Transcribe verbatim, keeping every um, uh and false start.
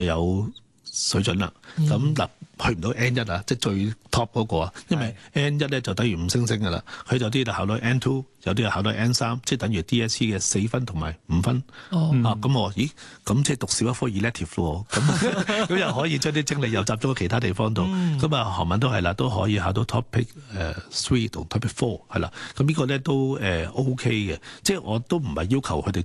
有水準啦。咁嗱、嗯，去唔到 N 一啊，即係最 top 嗰個啊，因為 N 一咧就等於五星星噶啦，佢有啲就考到 N 二，有啲就考到 N 三，即係等於 D S E 嘅四分同埋五分。 哦、 啊，咁我咦，咁即係讀少一科 elective 咯，咁咁又可以將啲精力又集中喺其他地方度。咁啊、嗯，韓文都係啦，都可以考到 topic 誒 three 同 topic four 係啦。咁呢個咧都誒 OK 嘅，即係我都唔係要求佢哋。